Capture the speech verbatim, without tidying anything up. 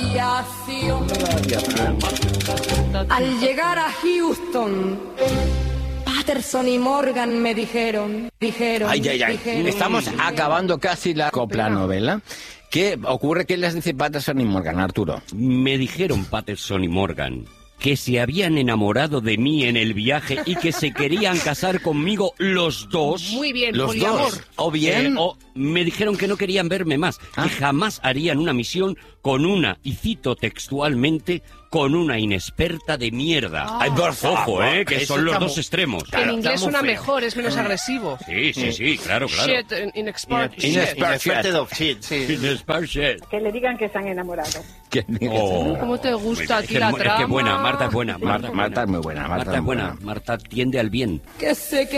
radiación. Al llegar a Houston, Patterson y Morgan me dijeron, dijeron, Ay, ay, ay. dijeron, Estamos dijeron. acabando casi la copla novela. ¿Qué ocurre? ¿Qué les dice Patterson y Morgan, Arturo? Me dijeron Patterson y Morgan que se habían enamorado de mí en el viaje y que se querían casar conmigo los dos. Muy bien, Los poliamor. dos. O bien... Eh, o me dijeron que no querían verme más, Ah. que jamás harían una misión con una, y cito textualmente, con una inexperta de mierda. Ah. Ay, por favor, Ojo, eh, que eso son los está dos muy- extremos. Que en Claro, inglés está muy suena feo. mejor, es menos agresivo. Sí, sí, sí, claro, claro. Shit, in- inexpert shit. Inexpert shit. Inexperted of shit, sí. Inexpert shit. Que le digan que se han enamorado. ¿Qué dices? Oh. ¿Cómo te gusta a Es ti que la es mu- trama? Es que buena, Marta es buena. Marta, Marta es muy buena. Marta es buena. Marta tiende al bien. Que sé que